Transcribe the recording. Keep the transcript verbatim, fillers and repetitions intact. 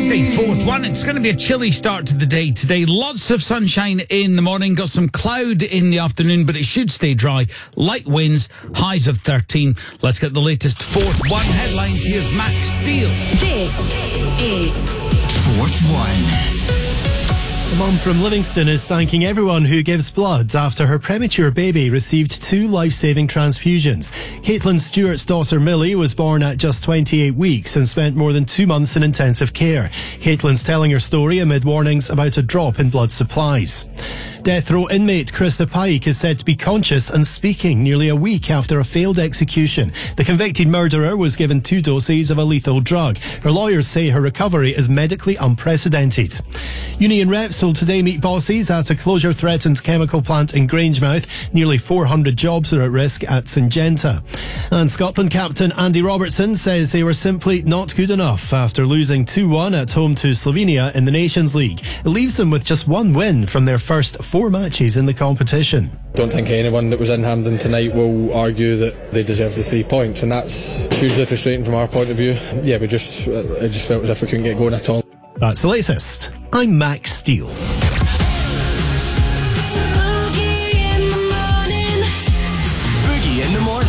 Wednesday, fourth one. It's going to be a chilly start to the day today. Lots of sunshine in the morning, got some cloud in the afternoon, but it should stay dry. Light winds, highs of thirteen. Let's get the latest fourth one headlines. Here's Max Steele. This is Fourth One. A mum from Livingston is thanking everyone who gives blood after her premature baby received two life-saving transfusions. Caitlin Stewart's daughter Millie was born at just twenty-eight weeks and spent more than two months in intensive care. Caitlin's telling her story amid warnings about a drop in blood supplies. Death row inmate Krista Pike is said to be conscious and speaking nearly a week after a failed execution. The convicted murderer was given two doses of a lethal drug. Her lawyers say her recovery is medically unprecedented. Union reps will today meet bosses at a closure-threatened chemical plant in Grangemouth. Nearly four hundred jobs are at risk at Syngenta. And Scotland captain Andy Robertson says they were simply not good enough after losing two one at home to Slovenia in the Nations League. It leaves them with just one win from their first four matches in the competition. Don't think anyone that was in Hampden tonight will argue that they deserve the three points, and that's hugely frustrating from our point of view. Yeah, we just, it just felt as if we couldn't get going at all. That's the latest. I'm Max Steele.